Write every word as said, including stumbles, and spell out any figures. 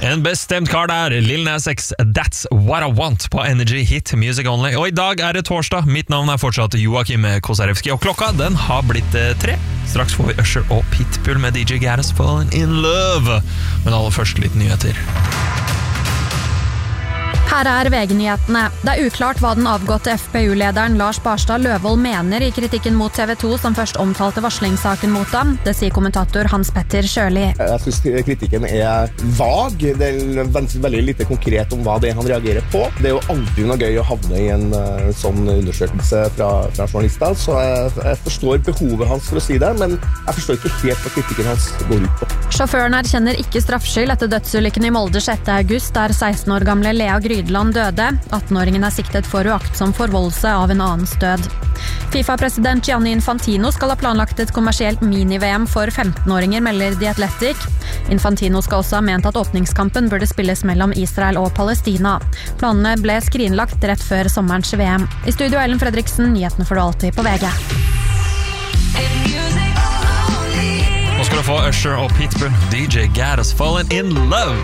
En bestemt kar der, Lil Nas X, That's What I Want på Energy Hit Music Only. Og i dag er det torsdag, mitt navn er fortsatt Joakim Kosarewski, og klokka den har blitt eh, tre. Straks får vi Usher og Pitbull med D J Gaddis Fallen in Love. Men aller først litt nyheter. Her er V G-nyhetene. Det er uklart hva den avgåtte F P U-lederen Lars Barstad Løvold mener i kritikken mot T V to som først omtalte varslingssaken mot ham. Det sier kommentator Hans Petter Sjøli. Jeg synes kritikken er vag. Det er veldig lite konkret om hva det er han reagerer på. Det er jo aldri noe gøy å havne i en uh, sånn undersøkelse fra, fra journalister, så jeg, jeg forstår behovet hans for å si det, men jeg forstår ikke helt hva kritikken hans går ut på. Sjåføren erkjenner ikke straffskyld etter dødsulykken i Molde sjette august, der seksten år gamle Lea Grydland døde. atten-åringen er siktet for uaktsom forvoldelse av en annens død. FIFA-president Gianni Infantino skal ha planlagt et kommersielt mini-V M for femten-åringer, melder The Athletic. Infantino skal også ha ment at åpningskampen burde spilles mellom Israel og Palestina. Planene ble skrinlagt rett før sommerens V M. I studio Ellen Fredriksen, nyhetene får du alltid på V G. Nå skal du få Usher og Pitbull, D J Gaddis Fallen in Love.